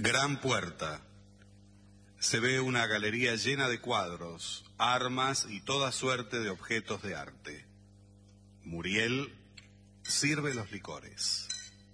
Gran puerta. Se ve una galería llena de cuadros, armas y toda suerte de objetos de arte. Muriel sirve los licores.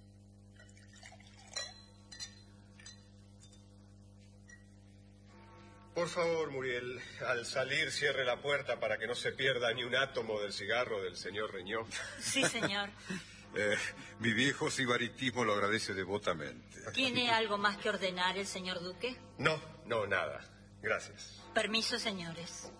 Por favor, Muriel, al salir cierre la puerta para que no se pierda ni un átomo del cigarro del señor Reñó. Sí, señor. Mi viejo sibaritismo lo agradece devotamente. ¿Tiene algo más que ordenar el señor duque? No, nada. Gracias. Permiso, señores.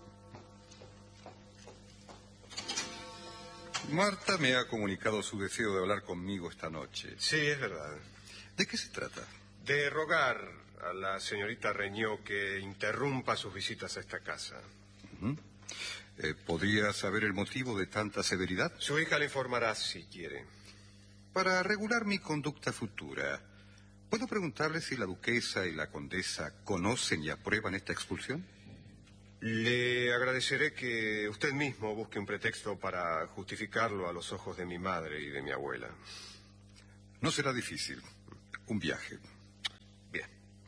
Marta me ha comunicado su deseo de hablar conmigo esta noche. Sí, es verdad. ¿De qué se trata? De rogar a la señorita Reñó que interrumpa sus visitas a esta casa. ¿Podría saber el motivo de tanta severidad? Su hija le informará si quiere. Para regular mi conducta futura, ¿puedo preguntarle si la duquesa y la condesa conocen y aprueban esta expulsión? Le agradeceré que usted mismo busque un pretexto para justificarlo a los ojos de mi madre y de mi abuela. No será difícil. Un viaje. Bien.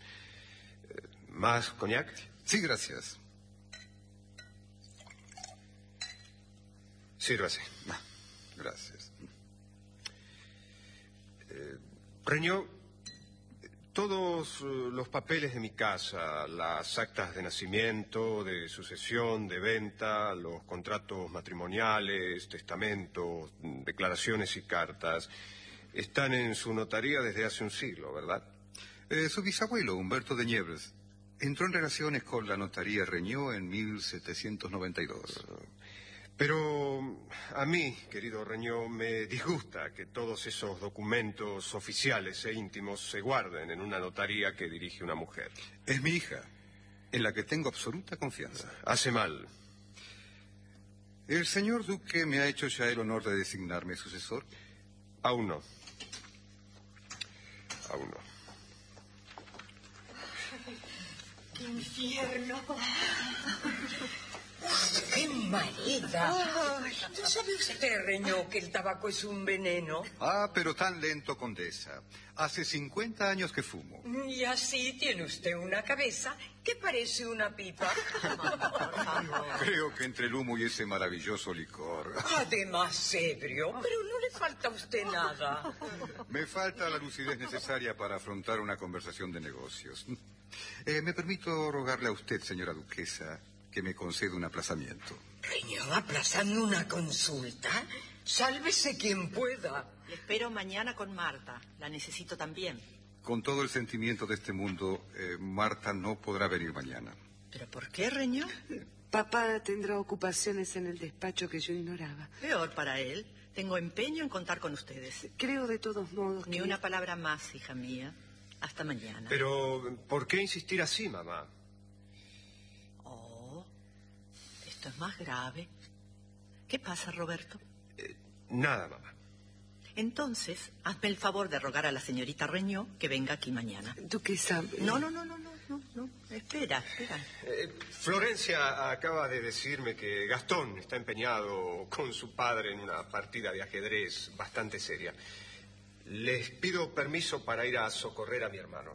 ¿Más coñac? Sí, gracias. Sírvase. Gracias. Reñó, todos los papeles de mi casa, las actas de nacimiento, de sucesión, de venta, los contratos matrimoniales, testamentos, declaraciones y cartas, están en su notaría desde hace un siglo, ¿verdad? Su bisabuelo, Humberto de Niebres, entró en relaciones con la notaría Reñó en 1792. Pero a mí, querido Reñó, me disgusta que todos esos documentos oficiales e íntimos se guarden en una notaría que dirige una mujer. Es mi hija, en la que tengo absoluta confianza. Hace mal. ¿El señor duque me ha hecho ya el honor de designarme sucesor? Aún no. Aún no. ¡Qué infierno! ¡Qué marida! ¿No sabe usted, Reñó, que el tabaco es un veneno? Pero tan lento, condesa. Hace 50 años que fumo. Y así tiene usted una cabeza que parece una pipa. Creo que entre el humo y ese maravilloso licor... Además, ebrio, pero no le falta a usted nada. Me falta la lucidez necesaria para afrontar una conversación de negocios. Me permito rogarle a usted, señora duquesa, que me conceda un aplazamiento. Reñó, ¿aplazando una consulta? Sálvese quien pueda. Le espero mañana con Marta. La necesito también. Con todo el sentimiento de este mundo, Marta no podrá venir mañana. ¿Pero por qué, Reñó? Papá tendrá ocupaciones en el despacho que yo ignoraba. Peor para él. Tengo empeño en contar con ustedes. Creo de todos modos Ni una palabra más, hija mía. Hasta mañana. Pero, ¿por qué insistir así, mamá? Esto es más grave. ¿Qué pasa, Roberto? Nada, mamá. Entonces, hazme el favor de rogar a la señorita Reñó que venga aquí mañana. Duquesa... No. Espera. Florencia acaba de decirme que Gastón está empeñado con su padre en una partida de ajedrez bastante seria. Les pido permiso para ir a socorrer a mi hermano.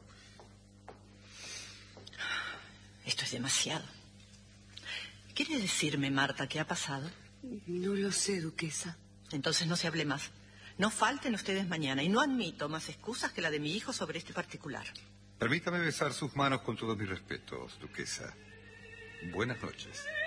Esto es demasiado. ¿Quiere decirme, Marta, qué ha pasado? No lo sé, duquesa. Entonces no se hable más. No falten ustedes mañana y no admito más excusas que la de mi hijo sobre este particular. Permítame besar sus manos con todos mis respetos, duquesa. Buenas noches.